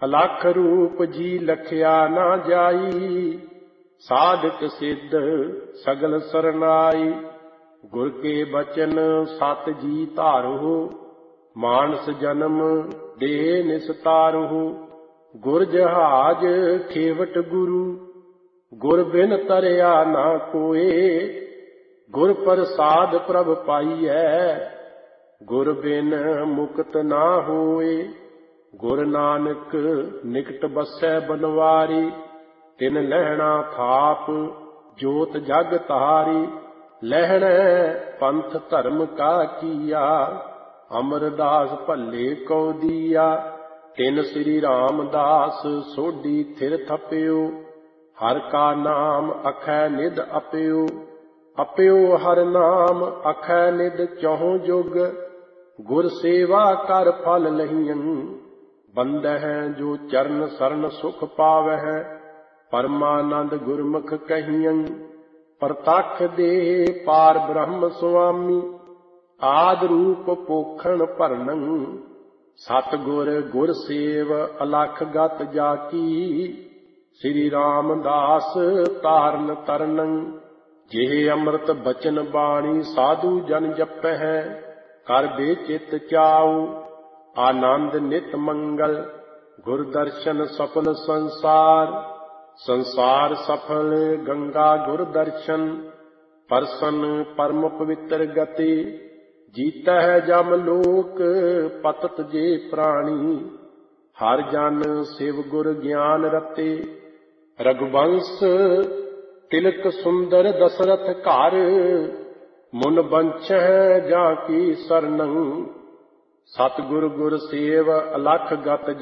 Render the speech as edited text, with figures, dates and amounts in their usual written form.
ਅਲਖ ਰੂਪ ਜੀ ਲਖਿਆ ਨਾ ਜਾਈ, ਸਾਧਕ ਸਿੱਧ ਸਗਲ ਸਰਨਾਈ। ਗੁਰ ਕੇ ਬਚਨ ਸਤ ਜੀ ਧਾਰੋ, ਮਾਨਸ ਜਨਮ ਦੇ ਨਿਸਤਾਰੋ। ਗੁਰ ਜਹਾਜ ਖੇਵਟ ਗੁਰੂ, ਗੁਰ ਬਿਨ ਤਰਿਆ ਨਾ ਕੋਏ। ਗੁਰ ਪ੍ਰਸਾਦ ਪ੍ਰਭ ਪਾਈਐ, ਗੁਰ ਬਿਨ ਮੁਕਤ ਨਾ ਹੋਏ। ਗੁਰ ਨਾਨਕ ਨਿਕਟ ਬਸੈ ਬਨਵਾਰੀ, ਤਿਨ ਲਹਿਣਾ ਥਾਪ ਜੋਤ ਜਗ ਤਾਰੀ। ਲਹਿਣੈ ਪੰਥ ਧਰਮ ਕਾ ਕੀਆ, ਅਮਰਦਾਸ ਭੱਲੇ ਕਉ ਦੀਆ। ਤਿਨ ਸ੍ਰੀ ਰਾਮਦਾਸ ਸੋਢੀ ਥਿਰ ਥਪਿਓ, ਹਰ ਕਾ ਨਾਮ ਅਖੈ ਨਿਧ ਅਪਿਓ। ਅਪਿਓ ਹਰ ਨਾਮ ਅਖੈ ਨਿਧ ਚਹੁ ਜੁਗ, ਗੁਰ ਸੇਵਾ ਕਰ ਫਲ ਲਹੀਆਂ। ਬੰਦਹਿ ਜੋ ਚਰਨ ਸਰਨ ਸੁਖ ਪਾਵਹਿ, ਪਰਮਾਨੰਦ ਗੁਰਮੁਖ ਕਹੀਆਂ। ਪ੍ਰਤੱਖ ਦੇ ਪਾਰ ਬ੍ਰਹਮ ਸੁਆਮੀ, ਆਦਿ ਰੂਪ ਪੋਖਣ ਭਰਨੰ। ਸਤਿਗੁਰ ਗੁਰ ਸੇਵ ਅਲਖ ਗਤ ਜਾਕੀ, ਸ੍ਰੀ ਰਾਮਦਾਸ ਤਾਰਨ ਤਰਨੰ। ਜਿਹੇ ਅੰਮ੍ਰਿਤ ਬਚਨ ਬਾਣੀ ਸਾਧੂ ਜਨ ਜਪਹਿ, ਕਰ ਬੇਚਿਤ ਚਾਉ ਆਨੰਦ ਨਿਤ ਮੰਗਲ। ਗੁਰ ਦਰਸ਼ਨ ਸਫਲ ਸੰਸਾਰ, ਸੰਸਾਰ ਸਫਲ ਗੰਗਾ ਗੁਰ ਦਰਸ਼ਨ। ਪਰਸਨ ਪਰਮ ਪਵਿੱਤਰ ਗਤੀ, ਜੀਤਹਿ ਜਮ ਲੋਕ ਪਤਤ ਜੇ ਪ੍ਰਾਣੀ। ਹਰ ਜਨ ਸਿਵ ਗੁਰ ਗਿਆਨ ਰਤੇ, ਰਘੁਬੰਸ ਤਿਲਕ ਸੁੰਦਰ ਦਸਰਥ ਘਰ। ਮੁਨ ਬੰਛਹਿ ਜਾਂ ਕੀ ਸਰਨੰ, ਸਤਿਗੁਰ ਗੁਰ ਸੇਵ ਅਲਖ ਗਤ